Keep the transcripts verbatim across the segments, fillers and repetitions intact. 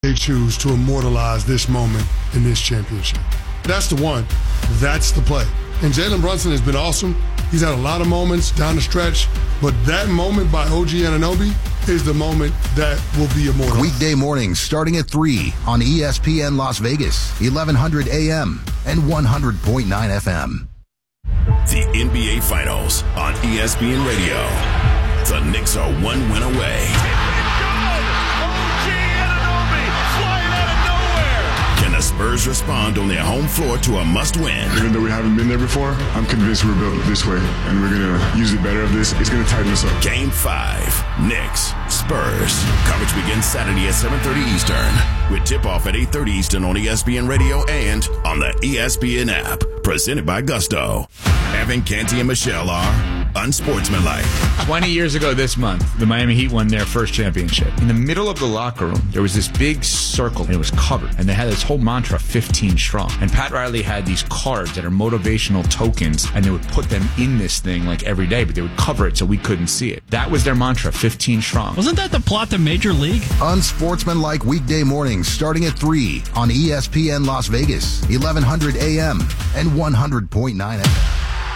they choose to immortalize this moment in this championship. That's the one. That's the play. And Jalen Brunson has been awesome. He's had a lot of moments down the stretch, but that moment by O G Anunoby is the moment that will be immortal. Weekday mornings starting at three on E S P N Las Vegas, eleven hundred A M and one hundred point nine F M. The N B A Finals on E S P N Radio. The Knicks are one win away. Can the Spurs respond on their home floor to a must-win? Even though we haven't been there before, I'm convinced we're built this way, and we're going to use the better of this. It's going to tighten us up. Game five, Knicks, Spurs. Coverage begins Saturday at seven thirty Eastern, with tip-off at eight thirty Eastern on E S P N Radio and on the E S P N app. Presented by Gusto. Evan Canty and Michelle are unsportsmanlike. twenty years ago this month, the Miami Heat won their first championship. In the middle of the locker room, there was this big circle, and it was covered. And they had this whole mantra, fifteen strong. And Pat Riley had these cards that are motivational tokens, and they would put them in this thing like every day, but they would cover it so we couldn't see it. That was their mantra, fifteen strong. Wasn't that the plot to Major League? Unsportsmanlike weekday mornings starting at three on E S P N Las Vegas, eleven hundred A M and one hundred point nine F M.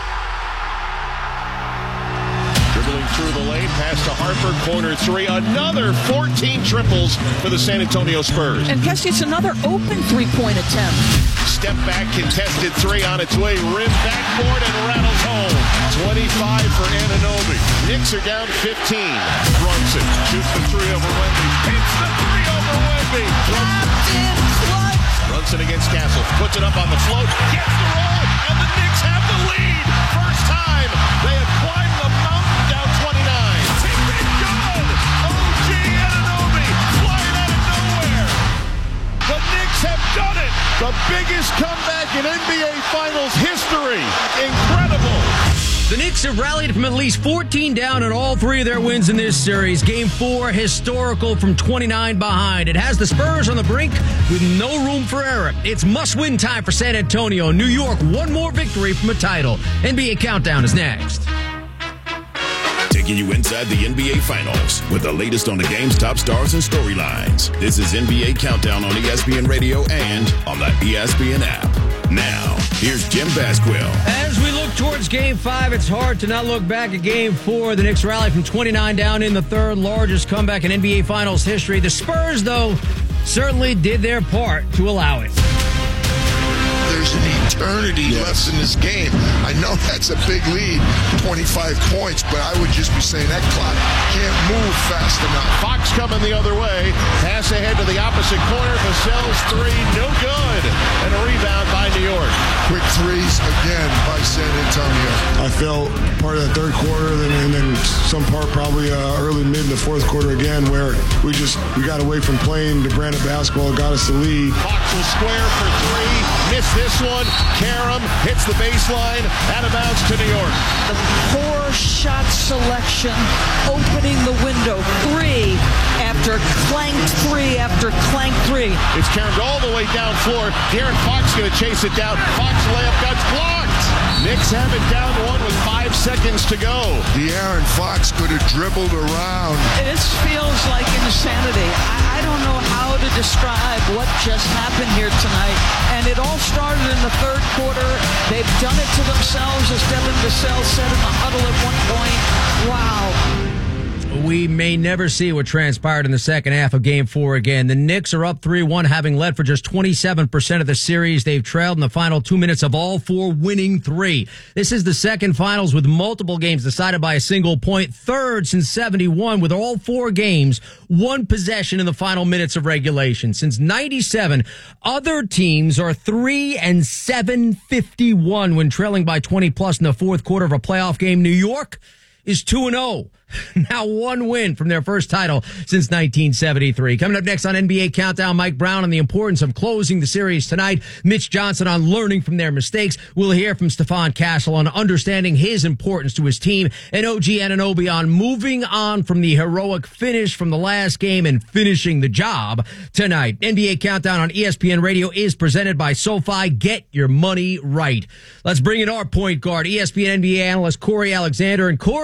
Through the lane, pass to Harper, corner three. Another fourteen triples for the San Antonio Spurs. And Kessie, it's another open three-point attempt. Step back, contested three on its way. Rim backboard and rattles home. twenty-five for Anunoby. Knicks are down fifteen. Brunson shoots the three over Wemby. Hits the three over Wemby. Brunson against Castle. Puts it up on the float. Gets the roll. And the Knicks have the lead. First time they have climbed the mountain down twenty-nine. Tipped it good. O G Anunoby flying out of nowhere. The Knicks have done it. The biggest comeback in N B A Finals history. Incredible. The Knicks have rallied from at least fourteen down in all three of their wins in this series. Game four, historical from twenty-nine behind. It has the Spurs on the brink with no room for error. It's must-win time for San Antonio. New York, one more victory from a title. N B A Countdown is next. Taking you inside the N B A Finals with the latest on the game's top stars and storylines. This is N B A Countdown on E S P N Radio and on the E S P N app. Now, here's Jim Basquill. As we look towards Game five, it's hard to not look back at Game four. The Knicks rally from twenty-nine down in the third, largest comeback in N B A Finals history. The Spurs, though, certainly did their part to allow it. There's an eternity yes. left in this game. I know that's a big lead, twenty-five points, but I would just be saying that clock can't move fast enough. Fox coming the other way. Pass ahead to the opposite corner. Vassell's three, no good. And a rebound by New York. Quick threes again by San Antonio. I felt part of the third quarter, and then some part probably uh, early, mid in the fourth quarter again, where we just we got away from playing the brand of basketball, got us the lead. Fox will square for three. Missed this one. Karam hits the baseline. Out of bounds to New York. The poor shot selection, opening the window. Three after clanked three after clanked three. It's Karam all the way down floor. De'Aaron Fox going to chase it down. Fox layup got blocked. Knicks have it down one with five seconds to go. De'Aaron Fox could have dribbled around. This feels like insanity. I, I don't know how to describe what just happened here tonight. And it all started in the third quarter. They've done it to themselves, as Devin Vassell said in the huddle at one point. Wow. We may never see what transpired in the second half of Game four again. The Knicks are up three one, having led for just twenty-seven percent of the series. They've trailed in the final two minutes of all four, winning three. This is the second finals with multiple games decided by a single point. Third since seventy-one, with all four games, one possession in the final minutes of regulation. Since ninety-seven, other teams are three and seven fifty-one when trailing by twenty plus in the fourth quarter of a playoff game. New York is two and oh. Now one win from their first title since nineteen seventy-three. Coming up next on N B A Countdown, Mike Brown on the importance of closing the series tonight. Mitch Johnson on learning from their mistakes. We'll hear from Stephon Castle on understanding his importance to his team. And O G Anunoby on moving on from the heroic finish from the last game and finishing the job tonight. N B A Countdown on E S P N Radio is presented by SoFi. Get your money right. Let's bring in our point guard, E S P N N B A analyst Corey Alexander. And Corey,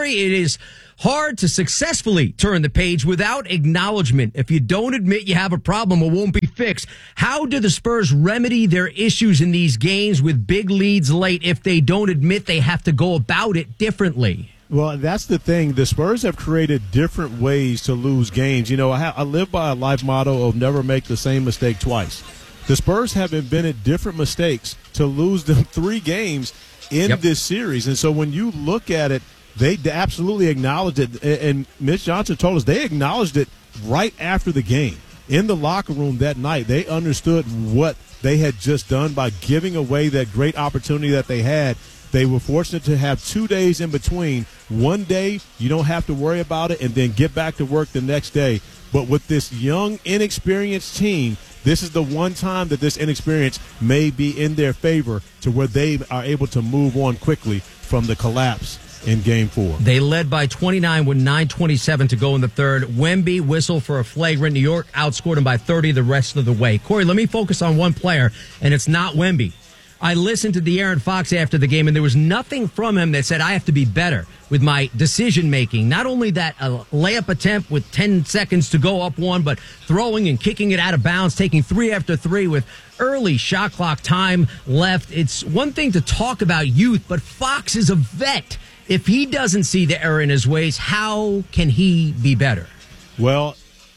Corey, it is hard to successfully turn the page without acknowledgement. If you don't admit you have a problem, it won't be fixed. How do the Spurs remedy their issues in these games with big leads late if they don't admit they have to go about it differently? Well, that's the thing. The Spurs have created different ways to lose games. You know, I, ha- I live by a life motto of never make the same mistake twice. The Spurs have invented different mistakes to lose them three games in yep. this series. And so when you look at it, they absolutely acknowledged it. And Mitch Johnson told us they acknowledged it right after the game. In the locker room that night, they understood what they had just done by giving away that great opportunity that they had. They were fortunate to have two days in between. One day, you don't have to worry about it, and then get back to work the next day. But with this young, inexperienced team, this is the one time that this inexperience may be in their favor to where they are able to move on quickly from the collapse in Game four. They led by twenty-nine with nine twenty-seven to go in the third. Wemby whistled for a flagrant. New York outscored him by thirty the rest of the way. Corey, let me focus on one player, and it's not Wemby. I listened to De'Aaron Fox after the game, and there was nothing from him that said, I have to be better with my decision-making. Not only that, a layup attempt with ten seconds to go up one, but throwing and kicking it out of bounds, taking three after three with early shot clock time left. It's one thing to talk about youth, but Fox is a vet. If he doesn't see the error in his ways, how can he be better? Well,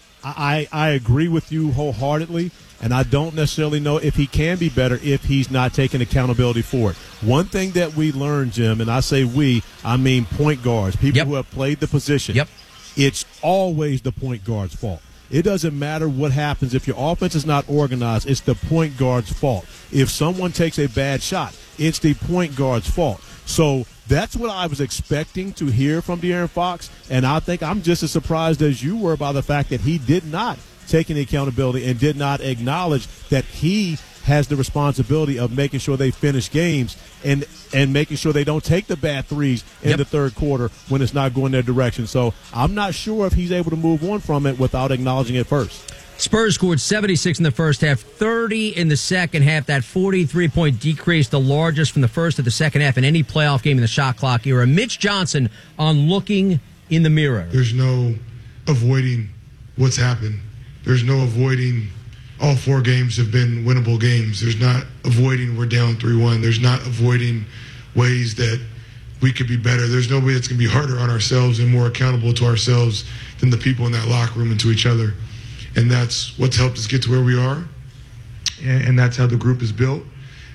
I, I agree with you wholeheartedly. And I don't necessarily know if he can be better if he's not taking accountability for it. One thing that we learned, Jim, and I say we, I mean point guards, people yep. who have played the position. Yep. It's always the point guard's fault. It doesn't matter what happens. If your offense is not organized, it's the point guard's fault. If someone takes a bad shot, it's the point guard's fault. So that's what I was expecting to hear from De'Aaron Fox, and I think I'm just as surprised as you were by the fact that he did not taking the accountability and did not acknowledge that he has the responsibility of making sure they finish games and and making sure they don't take the bad threes in yep. the third quarter when it's not going their direction. So I'm not sure if he's able to move on from it without acknowledging it first. Spurs scored seventy-six in the first half, thirty in the second half. That forty-three point decrease, the largest from the first to the second half in any playoff game in the shot clock era. Mitch Johnson on looking in the mirror. There's no avoiding what's happened. There's no avoiding all four games have been winnable games. There's not avoiding we're down three one. There's not avoiding ways that we could be better. There's no way that's going to be harder on ourselves and more accountable to ourselves than the people in that locker room and to each other. And that's what's helped us get to where we are. And, and that's how the group is built.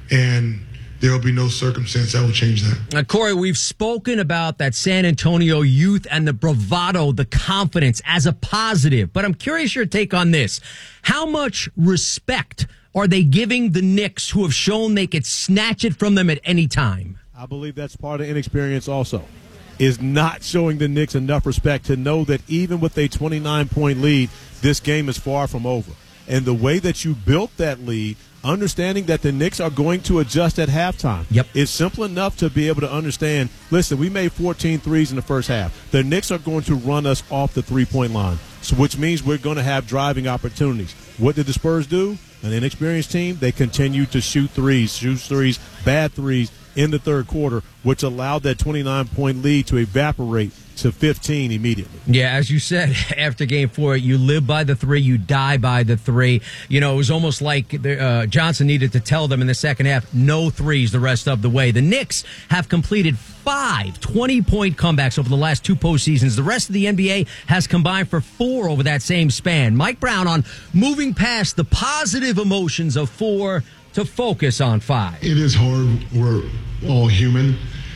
And there will be no circumstance that will change that. Now, Corey, we've spoken about that San Antonio youth and the bravado, the confidence as a positive. But I'm curious your take on this. How much respect are they giving the Knicks who have shown they could snatch it from them at any time? I believe that's part of inexperience also, is not showing the Knicks enough respect to know that even with a twenty-nine point lead, this game is far from over. And the way that you built that lead, understanding that the Knicks are going to adjust at halftime. Yep. It's simple enough to be able to understand, listen, we made fourteen threes in the first half. The Knicks are going to run us off the three-point line, so which means we're going to have driving opportunities. What did the Spurs do? An inexperienced team, they continued to shoot threes, shoot threes, bad threes in the third quarter, which allowed that twenty-nine point lead to evaporate to fifteen immediately. Yeah, as you said, after game four, you live by the three, you die by the three. You know, it was almost like uh, Johnson needed to tell them in the second half, no threes the rest of the way. The Knicks have completed five twenty-point comebacks over the last two postseasons. The rest of the N B A has combined for four over that same span. Mike Brown on moving past the positive emotions of four to focus on five. It is hard. We're all human.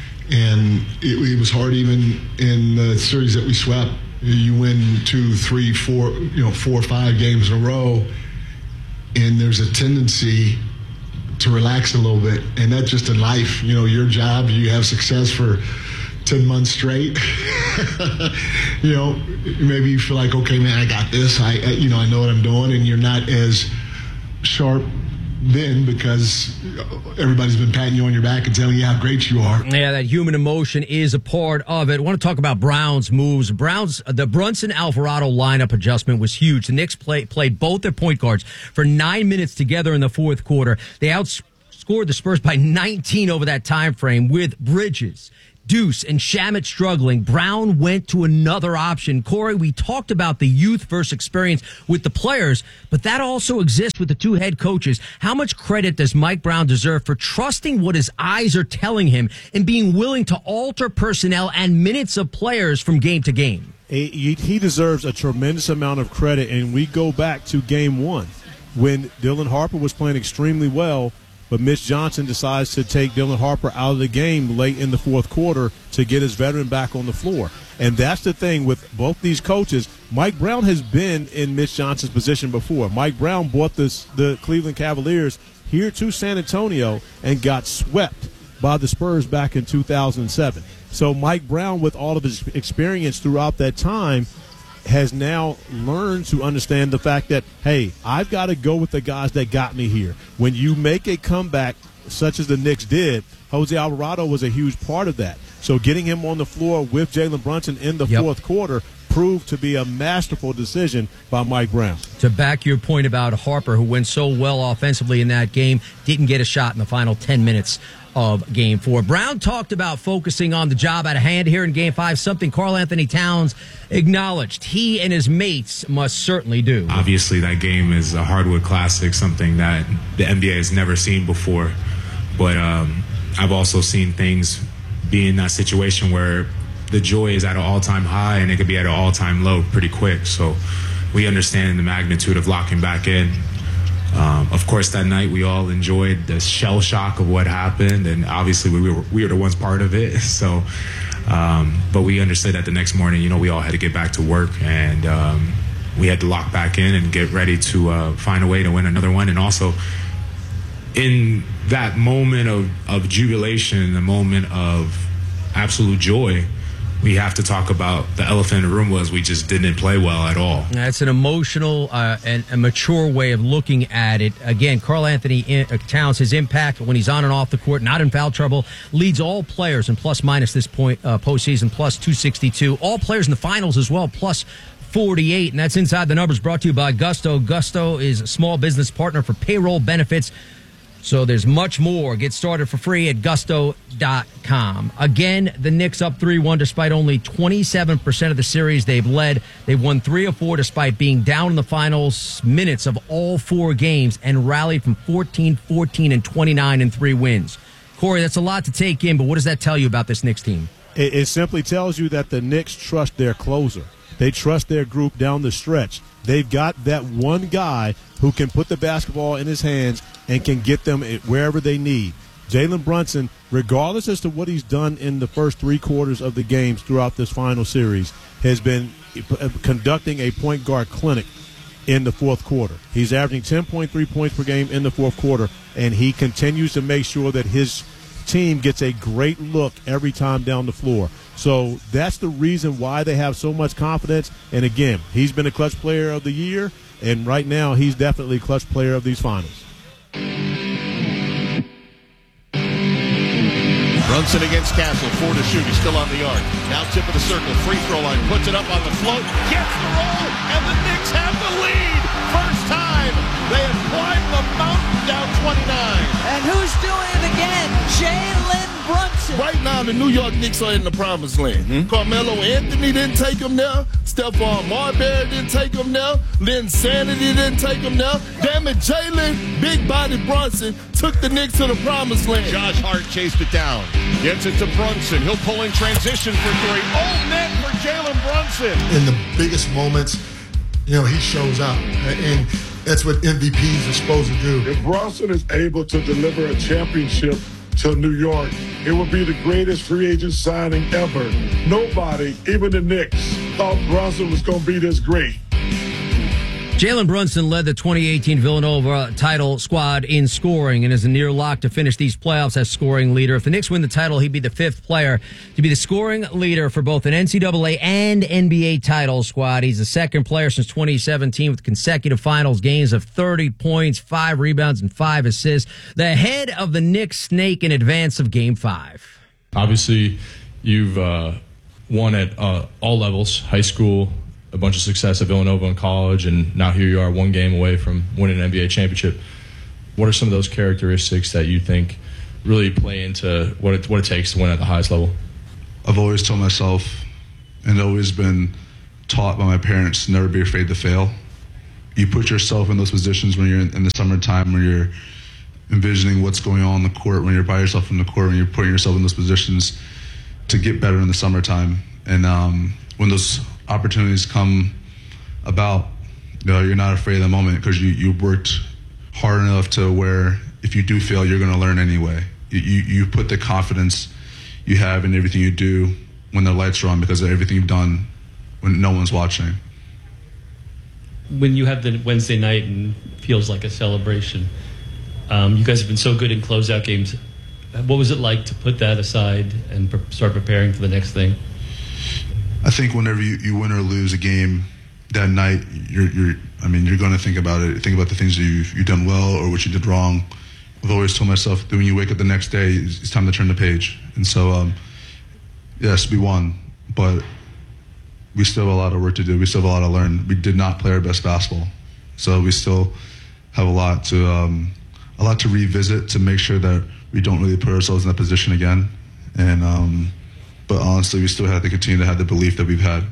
And it, it was hard even in the series that we swept. You win two, three, four, you know, four or five games in a row, and there's a tendency to relax a little bit. And that's just in life. You know, your job, you have success for ten months straight. You know, maybe you feel like, okay, man, I got this. I, I, you know, I know what I'm doing, and you're not as sharp then because everybody's been patting you on your back and telling you how great you are. Yeah, that human emotion is a part of it. I want to talk about Brown's moves. Brown's the Brunson-Alvarado lineup adjustment was huge. The Knicks play, played both their point guards for nine minutes together in the fourth quarter. They outscored the Spurs by nineteen over that time frame with Bridges, Deuce and Shamet struggling, Brown went to another option. Corey, we talked about the youth versus experience with the players, but that also exists with the two head coaches. How much credit does Mike Brown deserve for trusting what his eyes are telling him and being willing to alter personnel and minutes of players from game to game? He deserves a tremendous amount of credit, and we go back to game one when Dylan Harper was playing extremely well, but Mitch Johnson decides to take Dylan Harper out of the game late in the fourth quarter to get his veteran back on the floor. And that's the thing with both these coaches. Mike Brown has been in Mitch Johnson's position before. Mike Brown brought this, the Cleveland Cavaliers here to San Antonio and got swept by the Spurs back in two thousand seven. So Mike Brown, with all of his experience throughout that time, has now learned to understand the fact that, hey, I've got to go with the guys that got me here. When you make a comeback such as the Knicks did, Jose Alvarado was a huge part of that. So getting him on the floor with Jalen Brunson in the yep. fourth quarter proved to be a masterful decision by Mike Brown. To back your point about Harper, who went so well offensively in that game, didn't get a shot in the final ten minutes of game four. Brown talked about focusing on the job at hand here in game five, something Karl-Anthony Towns acknowledged he and his mates must certainly do. Obviously, that game is a hardwood classic, something that the N B A has never seen before. But um, I've also seen things be in that situation where the joy is at an all-time high and it could be at an all-time low pretty quick. So we understand the magnitude of locking back in. Um, of course, that night we all enjoyed the shell shock of what happened, and obviously we were we were the ones part of it. So, um, but we understood that the next morning, you know, we all had to get back to work, and um, we had to lock back in and get ready to uh, find a way to win another one. And also, in that moment of of jubilation, the moment of absolute joy, we have to talk about the elephant in the room was we just didn't play well at all. That's an emotional uh, and a mature way of looking at it. Again, Karl-Anthony Towns, his impact when he's on and off the court, not in foul trouble, leads all players in plus minus this point uh, postseason, plus two sixty-two. All players in the finals as well, plus forty-eight. And that's Inside the Numbers, brought to you by Gusto. Gusto is a small business partner for payroll benefits. So there's much more. Get started for free at gusto dot com. Again, the Knicks up three one despite only twenty-seven percent of the series they've led. They've won three of four despite being down in the finals minutes of all four games and rallied from fourteen fourteen and twenty-nine in three wins. Corey, that's a lot to take in, but what does that tell you about this Knicks team? It, it simply tells you that the Knicks trust their closer. They trust their group down the stretch. They've got that one guy who can put the basketball in his hands and can get them wherever they need. Jalen Brunson, regardless as to what he's done in the first three quarters of the games throughout this final series, has been conducting a point guard clinic in the fourth quarter. He's averaging ten point three points per game in the fourth quarter, and he continues to make sure that his team gets a great look every time down the floor. So that's the reason why they have so much confidence. And again, he's been a clutch player of the year, and right now he's definitely clutch player of these finals. Brunson against Castle, four to shoot. He's still on the arc. Now tip of the circle, free throw line, puts it up on the float, gets the roll, and the Knicks have the lead. First time they have climbed the mountain down twenty-nine. And who's doing it again? Jalen Brunson. Right now, the New York Knicks are in the promised land. Mm-hmm. Carmelo Anthony didn't take them there. Stephon Marbury didn't take them there. Lynn Sanity didn't take them there. Damn it, Jalen, big body Brunson took the Knicks to the promised land. Josh Hart chased it down. Gets it to Brunson. He'll pull in transition for three. Oh, net for Jalen Brunson. In the biggest moments, you know, he shows up. And that's what M V Ps are supposed to do. If Brunson is able to deliver a championship to New York, it will be the greatest free agent signing ever. Nobody, even the Knicks, thought Brunson was going to be this great. Jalen Brunson led the twenty eighteen Villanova title squad in scoring and is a near lock to finish these playoffs as scoring leader. If the Knicks win the title, he'd be the fifth player to be the scoring leader for both an N C double A and N B A title squad. He's the second player since twenty seventeen with consecutive finals games of thirty points, five rebounds, and five assists. The head of the Knicks snake in advance of Game five. Obviously, you've uh, won at uh, all levels, high school, a bunch of success at Villanova in college, and now here you are one game away from winning an N B A championship. What are some of those characteristics that you think really play into what it, what it takes to win at the highest level? I've always told myself, and always been taught by my parents, to never be afraid to fail. You put yourself in those positions when you're in, in the summertime, when you're envisioning what's going on in the court, when you're by yourself in the court, when you're putting yourself in those positions to get better in the summertime. And um, when those opportunities come about, you know, you're not afraid of the moment because you, you worked hard enough to where if you do fail, you're going to learn anyway. You, you, you put the confidence you have in everything you do when the lights are on because of everything you've done when no one's watching. When you have the Wednesday night and feels like a celebration, um, you guys have been so good in closeout games. What was it like to put that aside and pre- start preparing for the next thing? I think whenever you, you win or lose a game that night, you're, you're I mean, you're going to think about it. Think about the things that you've, you've done well or what you did wrong. I've always told myself that when you wake up the next day, it's, it's time to turn the page. And so, um, yes, we won, but we still have a lot of work to do. We still have a lot to learn. We did not play our best basketball, so we still have a lot to um, a lot to revisit to make sure that we don't really put ourselves in that position again. And um, but honestly, we still have to continue to have the belief that we've had.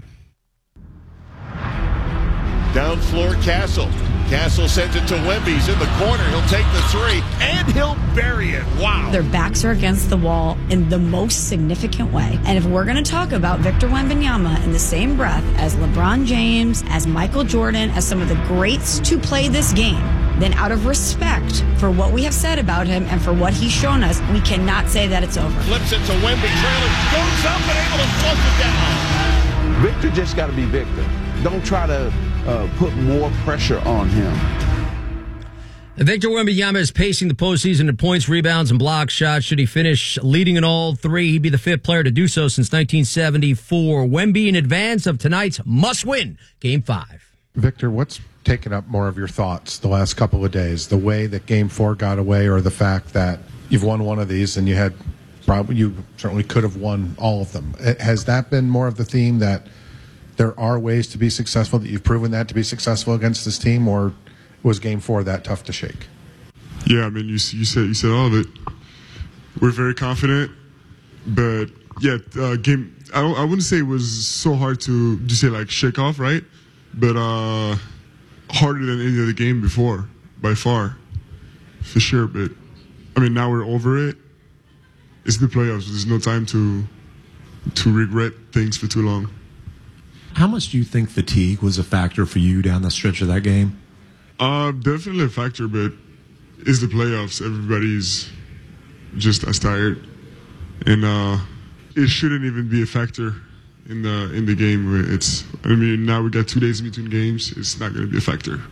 Down floor, Castle. Castle sends it to Wemby. He's in the corner. He'll take the three, and he'll bury it. Wow. Their backs are against the wall in the most significant way. And if we're going to talk about Victor Wembanyama in the same breath as LeBron James, as Michael Jordan, as some of the greats to play this game, then out of respect for what we have said about him and for what he's shown us, we cannot say that it's over. Flips it to Wemby, trailing, goes up and able to flush it down. Victor just got to be Victor. Don't try to uh, put more pressure on him. Victor Wembanyama is pacing the postseason in points, rebounds, and block shots. Should he finish leading in all three, he'd be the fifth player to do so since nineteen seventy-four. Wemby in advance of tonight's must-win Game five. Victor, what's taken up more of your thoughts the last couple of days? The way that Game four got away or the fact that you've won one of these and you had probably you certainly could have won all of them? Has that been more of the theme that there are ways to be successful, that you've proven that to be successful against this team, or was Game four that tough to shake? Yeah, I mean, you, you said you said all of it. We're very confident, but yeah, uh, game. I don't. I wouldn't say it was so hard to just say like shake off, right? But uh, harder than any other game before, by far, for sure. But I mean, now we're over it. It's the playoffs. There's no time to to regret things for too long. How much do you think fatigue was a factor for you down the stretch of that game? Uh, definitely a factor, but it's the playoffs. Everybody's just as tired, and uh, it shouldn't even be a factor in the in the game. It's I mean now we got two days in between games. It's not going to be a factor.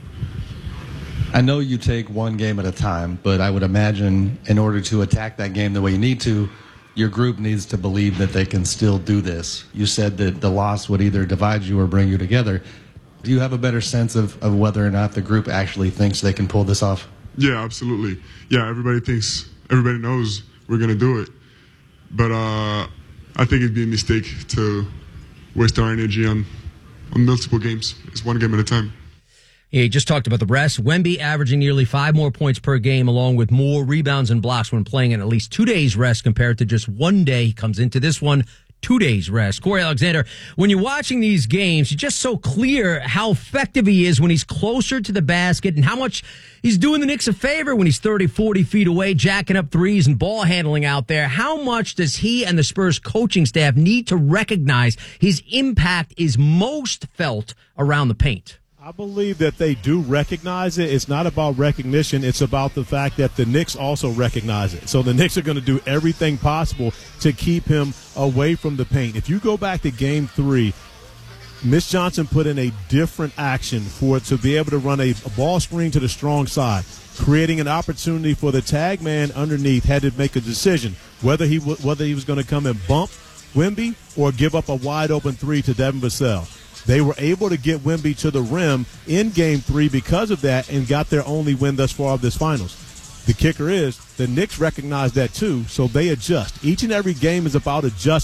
I know you take one game at a time, but I would imagine in order to attack that game the way you need to, your group needs to believe that they can still do this. You said that the loss would either divide you or bring you together. Do you have a better sense of, of whether or not the group actually thinks they can pull this off? Yeah, absolutely. Yeah, everybody thinks, everybody knows we're going to do it. But uh, I think it'd be a mistake to waste our energy on, on multiple games. It's one game at a time. Yeah, he just talked about the rest. Wemby averaging nearly five more points per game, along with more rebounds and blocks when playing in at least two days rest compared to just one day. He comes into this one, two days rest. Corey Alexander, when you're watching these games, you're just so clear how effective he is when he's closer to the basket and how much he's doing the Knicks a favor when he's thirty, forty feet away, jacking up threes and ball handling out there. How much does he and the Spurs coaching staff need to recognize his impact is most felt around the paint? I believe that they do recognize it. It's not about recognition. It's about the fact that the Knicks also recognize it. So the Knicks are going to do everything possible to keep him away from the paint. If you go back to game three, Mitch Johnson put in a different action for it to be able to run a, a ball screen to the strong side, creating an opportunity for the tag man underneath had to make a decision whether he w- whether he was going to come and bump Wemby or give up a wide open three to Devin Vassell. They were able to get Wemby to the rim in game three because of that and got their only win thus far of this finals. The kicker is the Knicks recognize that too, so they adjust. Each and every game is about adjustments.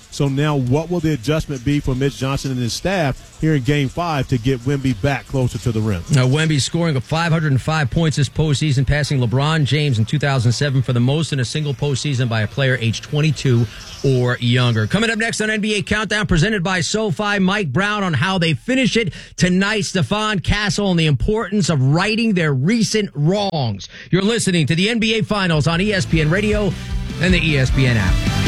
So now what will the adjustment be for Mitch Johnson and his staff here in Game five to get Wemby back closer to the rim? Now, Wemby scoring of five hundred five points this postseason, passing LeBron James in two thousand seven for the most in a single postseason by a player age twenty-two or younger. Coming up next on N B A Countdown, presented by SoFi, Mike Brown on how they finish it tonight, Stephon Castle, and the importance of righting their recent wrongs. You're listening to the N B A Finals on E S P N Radio and the E S P N app.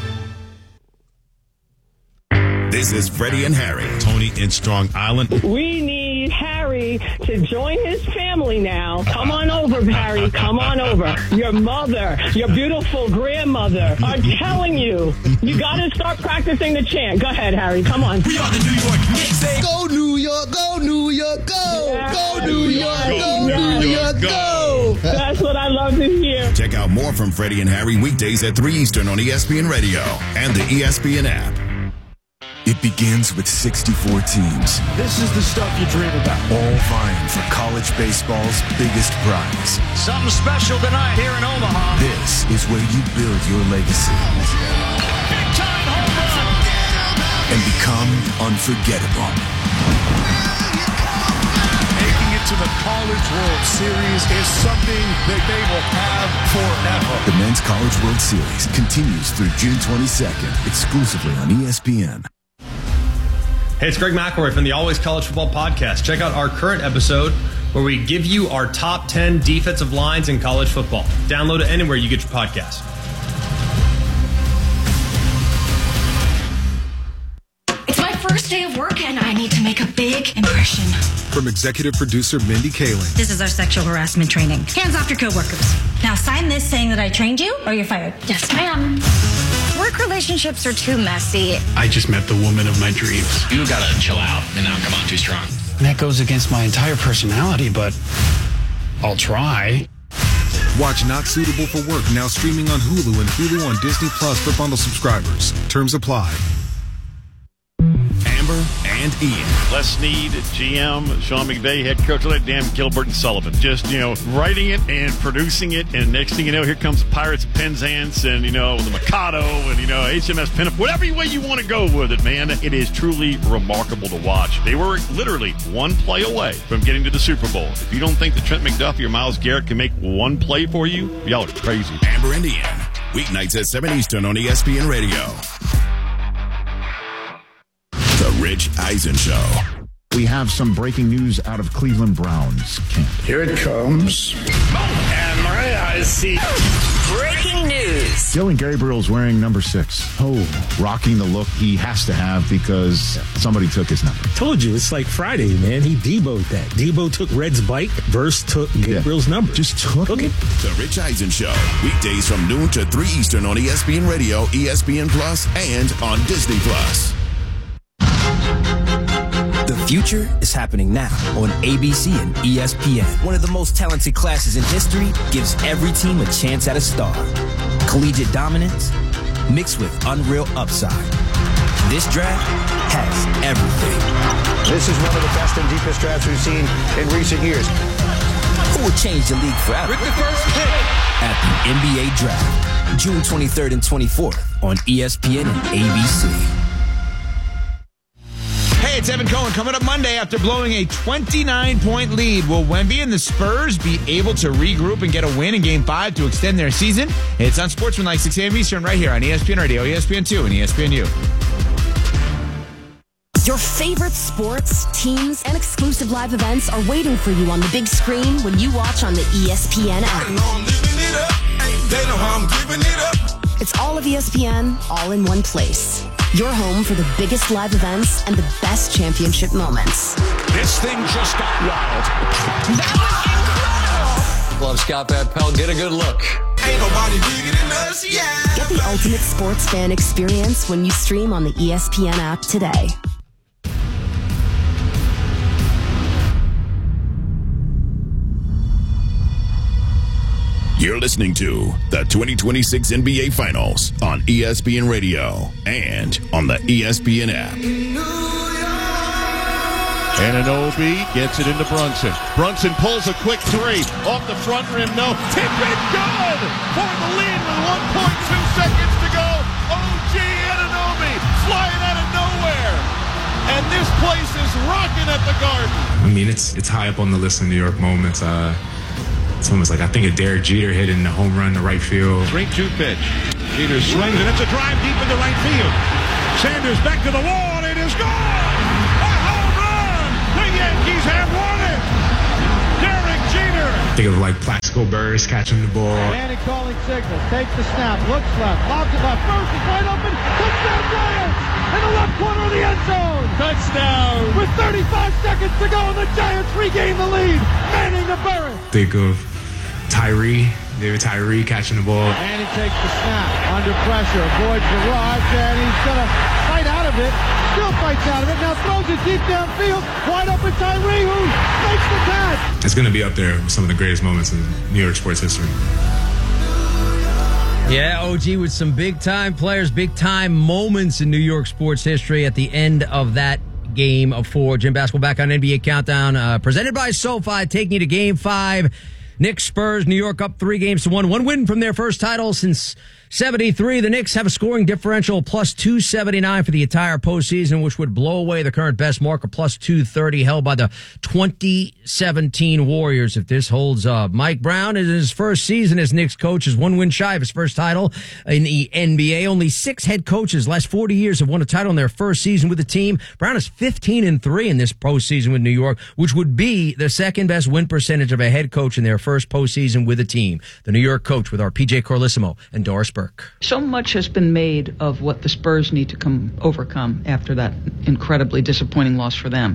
This is Freddie and Harry. Tony in Strong Island. We need Harry to join his family now. Come on over, Harry. Come on over. Your mother, your beautiful grandmother are telling you, you got to start practicing the chant. Go ahead, Harry. Come on. We are the New York Knicks. Go New York, go New York, go. Yes, go New York, go yes, New York, go. That's what I love to hear. Check out more from Freddie and Harry weekdays at three Eastern on E S P N Radio and the E S P N app. It begins with sixty-four teams. This is the stuff you dream about. All vying for college baseball's biggest prize. Something special tonight here in Omaha. This is where you build your legacy. Big time home run. And become unforgettable. Making it to the College World Series is something that they will have forever. The Men's College World Series continues through June twenty-second, exclusively on E S P N. Hey, it's Greg McElroy from the Always College Football Podcast. Check out our current episode where we give you our top ten defensive lines in college football. Download it anywhere you get your podcast. It's my first day of work and I need to make a big impression. From executive producer Mindy Kaling. This is our sexual harassment training. Hands off your coworkers. Now sign this saying that I trained you or you're fired. Yes, ma'am. Work relationships are too messy. I just met the woman of my dreams. You gotta chill out and not come on too strong. That goes against my entire personality, but I'll try. Watch Not Suitable for Work now streaming on Hulu and Hulu on Disney Plus for bundle subscribers. Terms apply. Amber and Ian. Les Snead, G M, Sean McVay, head coach, let Dan Gilbert and Sullivan. Just, you know, writing it and producing it, and next thing you know, here comes Pirates of Penzance and, you know, the Mikado and, you know, H M S Pinnacle. Whatever way you want to go with it, man, it is truly remarkable to watch. They were literally one play away from getting to the Super Bowl. If you don't think that Trent McDuffie or Myles Garrett can make one play for you, y'all are crazy. Amber and Ian, weeknights at seven Eastern on E S P N Radio. The Rich Eisen Show. We have some breaking news out of Cleveland Browns camp. Here it comes. And my eyes see. Breaking news. Dylan Gabriel's wearing number six. Oh, rocking the look he has to have because somebody took his number. Told you, it's like Friday, man. He Debo'd that. Debo took Red's bike. Verse took Gabriel's yeah. number. Just took okay. it. The Rich Eisen Show. Weekdays from noon to three Eastern on E S P N Radio, E S P N Plus, and on Disney Plus. The future is happening now on A B C and E S P N. One of the most talented classes in history gives every team a chance at a star. Collegiate dominance mixed with unreal upside. This draft has everything. This is one of the best and deepest drafts we've seen in recent years. Who will change the league forever? With the first pick at the N B A Draft, June twenty-third and twenty-fourth on E S P N and A B C. Hey, it's Evan Cohen. Coming up Monday after blowing a twenty-nine point lead, will Wemby and the Spurs be able to regroup and get a win in Game five to extend their season? It's on Sportsmanlike, six a.m. Eastern, right here on E S P N Radio, E S P N two, and E S P N U. Your favorite sports, teams, and exclusive live events are waiting for you on the big screen when you watch on the E S P N app. They know I'm living it up. They know how I'm giving it up. It's all of E S P N, all in one place. Your home for the biggest live events and the best championship moments. This thing just got wild. That was incredible. Love Scott Van Pelt. Get a good look. Ain't nobody bigger than us, yeah. Get the ultimate sports fan experience when you stream on the E S P N app today. You're listening to the twenty twenty-six N B A Finals on E S P N Radio and on the E S P N app. Anunoby gets it into Brunson. Brunson pulls a quick three. Off the front rim, no. Tip it good for the lead with one point two seconds to go. O G Anunoby this place is rocking at the Garden. I mean, it's it's high up on the list of New York moments. Uh, it's almost like I think of Derek Jeter hitting the home run to right field. three two pitch. Jeter swings, and it's a drive deep into right field. Sanders back to the wall, and it is gone! A home run! The Yankees have won it! Derek Jeter! Think of like Plaxico Burress catching the ball. Manning calling signal, takes the snap, looks left, lobs it left, first is wide open, touchdown Giants! In the left corner of the end zone! Touchdown! With thirty-five seconds to go, the Giants regain the lead! Manning to Burress! Think of Tyree, David Tyree catching the ball. And he takes the snap, under pressure, avoids the rush, and he's gonna fight out of it, still fights out of it, now throws it deep downfield, wide open Tyree, who makes the catch! It's gonna be up there with some of the greatest moments in New York sports history. Yeah, O G with some big-time players, big-time moments in New York sports history at the end of that game of four. Jim Basketball back on N B A Countdown, uh, presented by SoFi, taking you to Game five. Knicks Spurs, New York up three games to one. One win from their first title since seventy-three. The Knicks have a scoring differential plus two seventy-nine for the entire postseason, which would blow away the current best mark of plus two thirty held by the twenty seventeen Warriors if this holds up. Mike Brown is in his first season as Knicks coach, is one win shy of his first title in the N B A. Only six head coaches last forty years have won a title in their first season with the team. Brown is fifteen and three in this postseason with New York, which would be the second best win percentage of a head coach in their first postseason with a team. The New York coach with our P J Carlissimo and Doris Burke. So much has been made of what the Spurs need to come overcome after that incredibly disappointing loss for them.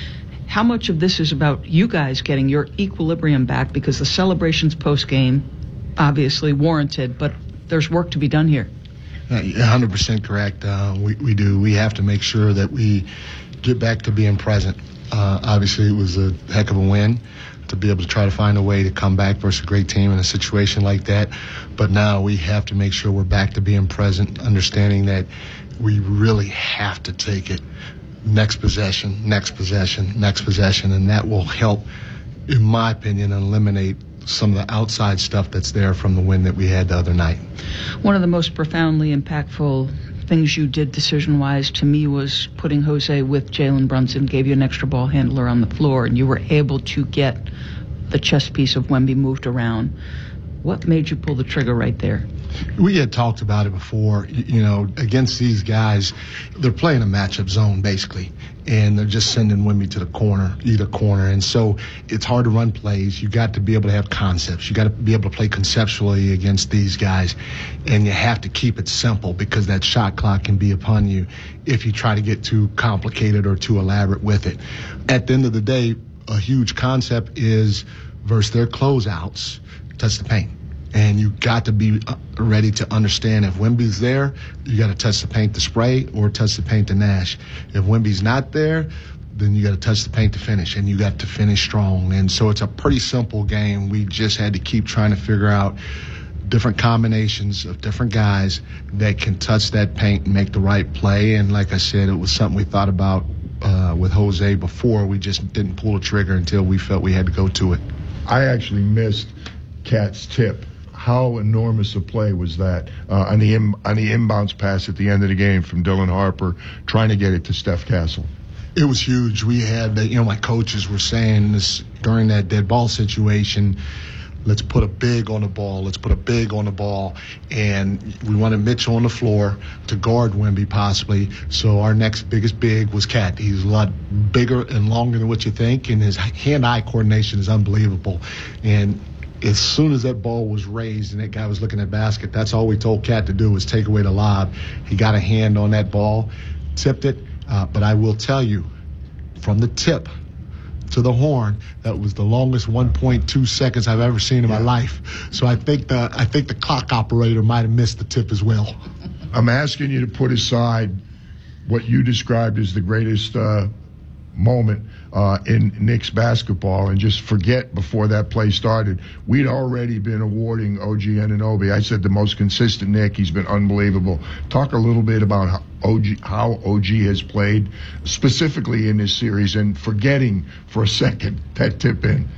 How much of this is about you guys getting your equilibrium back, because the celebrations post-game obviously warranted, but there's work to be done here? Uh, one hundred percent correct. Uh, we, we do. We have to make sure that we get back to being present. Uh, obviously, it was a heck of a win to be able to try to find a way to come back versus a great team in a situation like that. But now we have to make sure we're back to being present, understanding that we really have to take it next possession, next possession, next possession, and that will help, in my opinion, eliminate some of the outside stuff that's there from the win that we had the other night. One of the most profoundly impactful things you did decision-wise to me was putting Jose with Jalen Brunson, gave you an extra ball handler on the floor, and you were able to get the chess piece of Wemby moved around. What made you pull the trigger right there? We had talked about it before. You know, against these guys, they're playing a matchup zone, basically, and they're just sending Wemby to the corner, either corner. And so it's hard to run plays. You got to be able to have concepts. You got to be able to play conceptually against these guys, and you have to keep it simple, because that shot clock can be upon you if you try to get too complicated or too elaborate with it. At the end of the day, a huge concept is versus their closeouts, touch the paint. And you got to be ready to understand if Wemby's there, you got to touch the paint to spray or touch the paint to Nash. If Wemby's not there, then you got to touch the paint to finish, and you got to finish strong. And so it's a pretty simple game. We just had to keep trying to figure out different combinations of different guys that can touch that paint and make the right play. And like I said, it was something we thought about uh, with Jose before. We just didn't pull the trigger until we felt we had to go to it. I actually missed Cat's tip. How enormous a play was that uh, on the in, on the inbounds pass at the end of the game from Dylan Harper, trying to get it to Steph Castle? It was huge. We had, you know, my coaches were saying this during that dead ball situation, let's put a big on the ball. Let's put a big on the ball. And we wanted Mitchell on the floor to guard Wemby possibly. So our next biggest big was Cat. He's a lot bigger and longer than what you think, and his hand-eye coordination is unbelievable. And as soon as that ball was raised and that guy was looking at basket, that's all we told Cat to do was take away the lob. He got a hand on that ball, tipped it. Uh, but I will tell you, from the tip to the horn, that was the longest one point two seconds I've ever seen in yeah. my life. So I think the I think the clock operator might have missed the tip as well. I'm asking you to put aside what you described as the greatest uh, moment uh, in Knicks basketball and just forget before that play started. We'd already been awarding O G Anunoby. I said the most consistent Knick. He's been unbelievable. Talk a little bit about how O G, how O G has played specifically in this series, and forgetting for a second that tip in.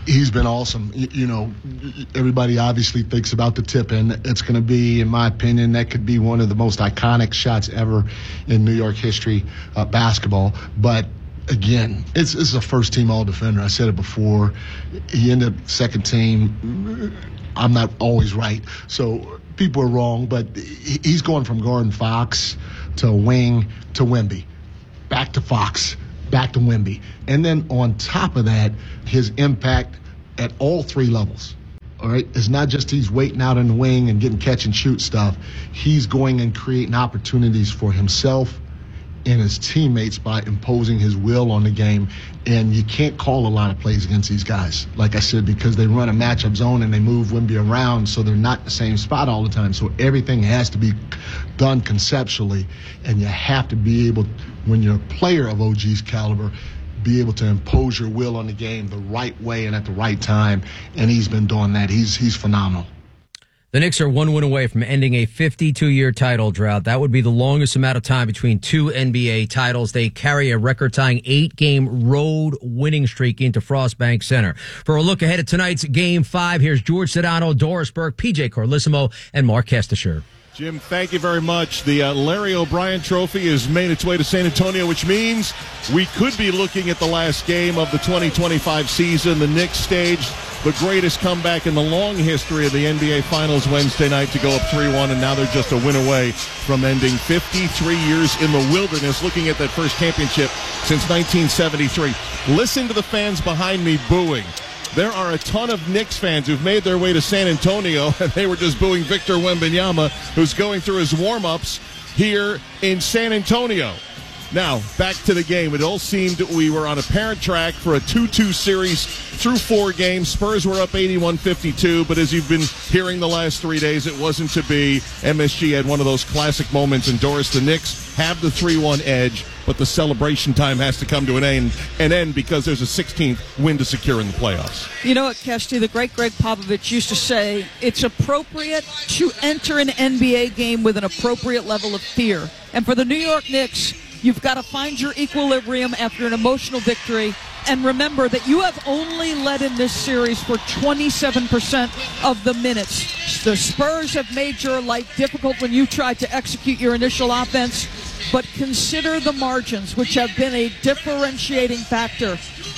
He's been awesome. You, you know, everybody obviously thinks about the tip-in. It's going to be, in my opinion, that could be one of the most iconic shots ever in New York history, uh, basketball. But again, it's, it's a first-team all-defender. I said it before. He ended up second team. I'm not always right, so people are wrong. But he's going from guarding Fox to wing to Wemby, back to Fox, back to Wemby. And then on top of that, his impact at all three levels. All right, it's not just he's waiting out in the wing and getting catch and shoot stuff. He's going and creating opportunities for himself and his teammates by imposing his will on the game. And you can't call a lot of plays against these guys, like I said, because they run a matchup zone and they move Wemby around, so they're not in the same spot all the time. So everything has to be done conceptually, and you have to be able, when you're a player of O G's caliber, be able to impose your will on the game the right way and at the right time. And he's been doing that. He's he's phenomenal. The Knicks are one win away from ending a fifty-two-year title drought. That would be the longest amount of time between two N B A titles. They carry a record-tying eight-game road winning streak into Frost Bank Center. For a look ahead at tonight's Game five, here's George Sedano, Doris Burke, P J Carlissimo, and Mark Kestisher. Jim, thank you very much. The uh, Larry O'Brien Trophy has made its way to San Antonio, which means we could be looking at the last game of the twenty twenty-five season. The Knicks staged the greatest comeback in the long history of the N B A Finals Wednesday night to go up three one, and now they're just a win away from ending fifty-three years in the wilderness, looking at that first championship since nineteen seventy-three. Listen to the fans behind me booing. There are a ton of Knicks fans who've made their way to San Antonio, and they were just booing Victor Wembanyama, who's going through his warm-ups here in San Antonio. Now, back to the game. It all seemed we were on a parent track for a two two series through four games. Spurs were up eighty-one fifty-two, but as you've been hearing the last three days, it wasn't to be. M S G had one of those classic moments, and Doris, the Knicks have the three one edge, but the celebration time has to come to an end, an end because there's a sixteenth win to secure in the playoffs. You know what, Kesty, the great Greg Popovich used to say, it's appropriate to enter an N B A game with an appropriate level of fear. And for the New York Knicks, you've got to find your equilibrium after an emotional victory. And remember that you have only led in this series for twenty-seven percent of the minutes. The Spurs have made your life difficult when you tried to execute your initial offense. But consider the margins, which have been a differentiating factor.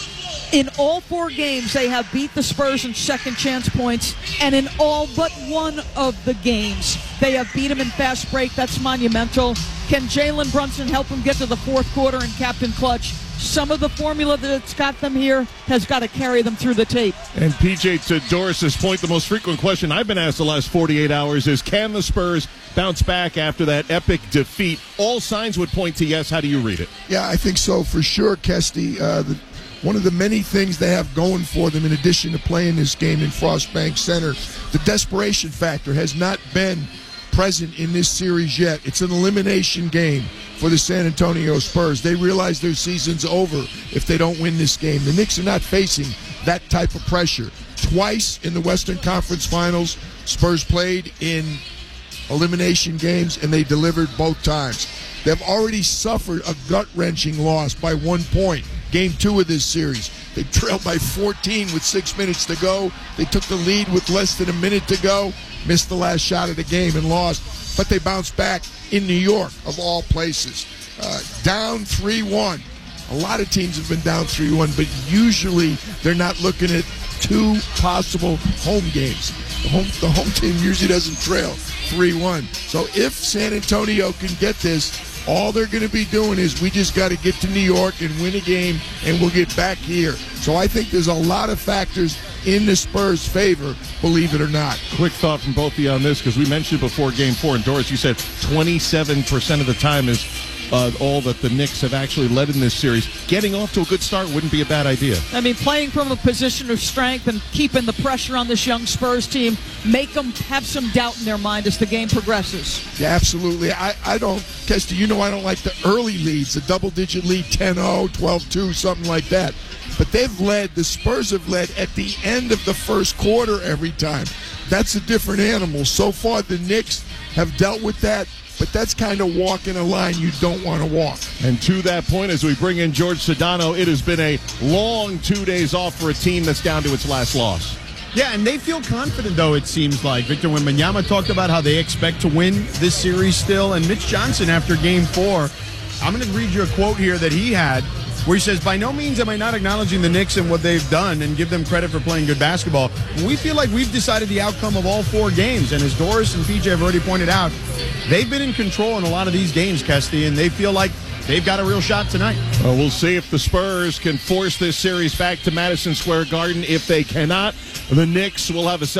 In all four games, they have beat the Spurs in second chance points, and in all but one of the games, they have beat them in fast break. That's monumental. Can Jalen Brunson help them get to the fourth quarter in Captain Clutch? Some of the formula that's got them here has got to carry them through the tape. And P J, to Doris's point, the most frequent question I've been asked the last forty-eight hours is, can the Spurs bounce back after that epic defeat? All signs would point to yes. How do you read it? Yeah, I think so for sure, Kesty. Uh, the, one of the many things they have going for them in addition to playing this game in Frost Bank Center, the desperation factor has not been present in this series yet. It's an elimination game for the San Antonio Spurs. They realize their season's over if they don't win this game. The Knicks are not facing that type of pressure. Twice in the Western Conference Finals, Spurs played in elimination games, and they delivered both times. They've already suffered a gut-wrenching loss by one point. Game two of this series. They trailed by fourteen with six minutes to go. They took the lead with less than a minute to go, missed the last shot of the game and lost. But they bounced back in New York, of all places. Uh, down three one. A lot of teams have been down three one, but usually they're not looking at two possible home games. The home, the home team usually doesn't trail three one. So if San Antonio can get this, all they're going to be doing is we just got to get to New York and win a game, and we'll get back here. So I think there's a lot of factors in the Spurs' favor, believe it or not. Quick thought from both of you on this, because we mentioned before Game four, and Doris, you said twenty-seven percent of the time is uh, all that the Knicks have actually led in this series. Getting off to a good start wouldn't be a bad idea. I mean, playing from a position of strength and keeping the pressure on this young Spurs team, make them have some doubt in their mind as the game progresses. Yeah, absolutely. I, I don't, Kesty, you know I don't like the early leads, the double-digit lead, ten oh, twelve two, something like that. But they've led, the Spurs have led at the end of the first quarter every time. that's a different animal. So far, the Knicks have dealt with that, but that's kind of walking a line you don't want to walk. And to that point, as we bring in George Sedano, it has been a long two days off for a team that's down to its last loss. Yeah, and they feel confident, though, it seems like. Victor Wembanyama talked about how they expect to win this series still, and Mitch Johnson after game four, I'm going to read you a quote here that he had where he says, by no means am I not acknowledging the Knicks and what they've done and give them credit for playing good basketball. We feel like we've decided the outcome of all four games, and as Doris and P J have already pointed out, they've been in control in a lot of these games, Kesty, and they feel like they've got a real shot tonight. Well, we'll see if the Spurs can force this series back to Madison Square Garden. If they cannot, the Knicks will have a